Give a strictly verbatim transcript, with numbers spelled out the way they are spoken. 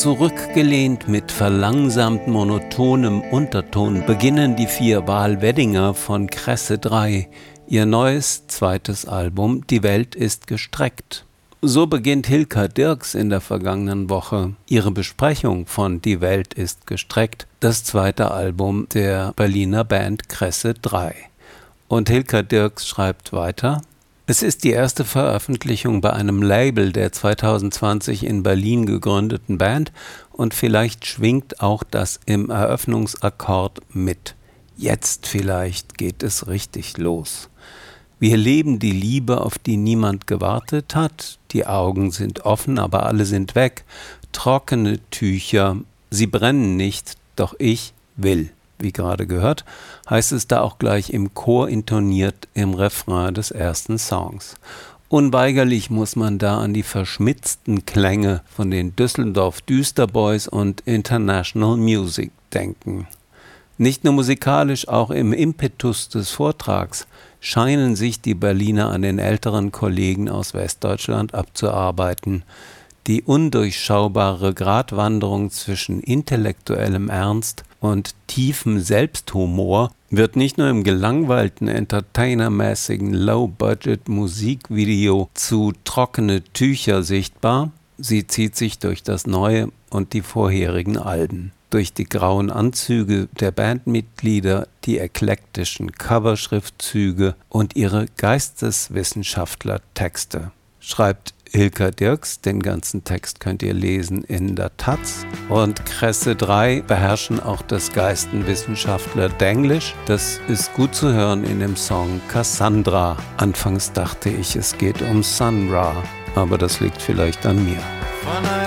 Zurückgelehnt mit verlangsamt monotonem Unterton beginnen die vier Wahlweddinger von Kresse drei ihr neues zweites Album Die Welt ist gestreckt. So beginnt Hilka Dirks in der vergangenen Woche ihre Besprechung von Die Welt ist gestreckt, das zweite Album der Berliner Band Kresse drei. Und Hilka Dirks schreibt weiter: Es ist die erste Veröffentlichung bei einem Label der zwanzig zwanzig in Berlin gegründeten Band und vielleicht schwingt auch das im Eröffnungsakkord mit. Jetzt vielleicht geht es richtig los. Wir leben die Liebe, auf die niemand gewartet hat. Die Augen sind offen, aber alle sind weg. Trockene Tücher, sie brennen nicht, doch ich will. Wie gerade gehört, heißt es da auch gleich im Chor intoniert im Refrain des ersten Songs. Unweigerlich muss man da an die verschmitzten Klänge von den Düsseldorf Düsterboys und International Music denken. Nicht nur musikalisch, auch im Impetus des Vortrags scheinen sich die Berliner an den älteren Kollegen aus Westdeutschland abzuarbeiten. Die undurchschaubare Gratwanderung zwischen intellektuellem Ernst und tiefem Selbsthumor wird nicht nur im gelangweilten, entertainermäßigen Low-Budget-Musikvideo zu Trockene Tücher sichtbar, sie zieht sich durch das neue und die vorherigen Alben. Durch die grauen Anzüge der Bandmitglieder, die eklektischen Coverschriftzüge und ihre Geisteswissenschaftler-Texte. Schreibt Hilka Dirks, den ganzen Text könnt ihr lesen in der Taz. Und Kresse drei beherrschen auch das Geisteswissenschaftler Denglisch. Das ist gut zu hören in dem Song Cassandra. Anfangs dachte ich, es geht um Sun Ra, aber das liegt vielleicht an mir.